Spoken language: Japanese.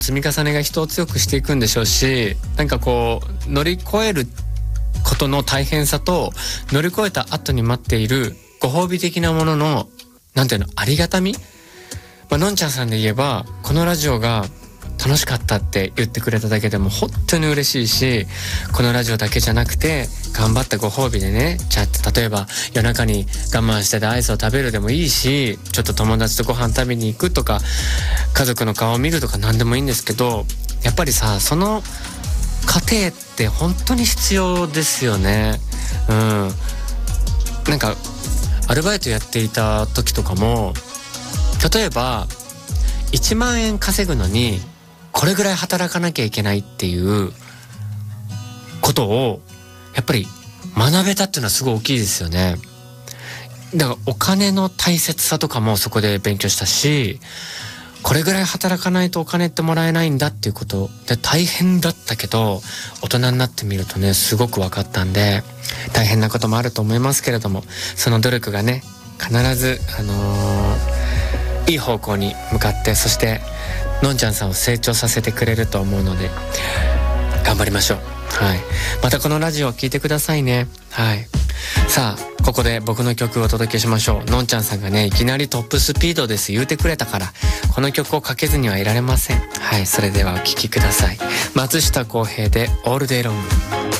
積み重ねが人を強くしていくんでしょうし、なんかこう乗り越えることの大変さと乗り越えた後に待っているご褒美的なもののなんていうの、ありがたみ、のんちゃんさんで言えばこのラジオが楽しかったって言ってくれただけでも本当に嬉しいし、このラジオだけじゃなくて頑張ったご褒美でね、例えば夜中に我慢しててアイスを食べるでもいいし、ちょっと友達とご飯食べに行くとか家族の顔を見るとか何でもいいんですけど、やっぱりさ、その過程って本当に必要ですよね。なんかアルバイトやっていた時とかも、例えば1万円稼ぐのにこれぐらい働かなきゃいけないっていうことをやっぱり学べたっていうのはすごい大きいですよね。だからお金の大切さとかもそこで勉強したし、これぐらい働かないとお金ってもらえないんだっていうことで大変だったけど、大人になってみるとねすごく分かったんで、大変なこともあると思いますけれども、その努力がね必ずいい方向に向かって、そしてのんちゃんさんを成長させてくれると思うので頑張りましょう。はい、またこのラジオを聞いてくださいね。はい、さあここで僕の曲をお届けしましょう。のんちゃんさんがねいきなりトップスピードです言うてくれたから、この曲をかけずにはいられません。はい、それではお聴きください。松下洸平でオールデイロング。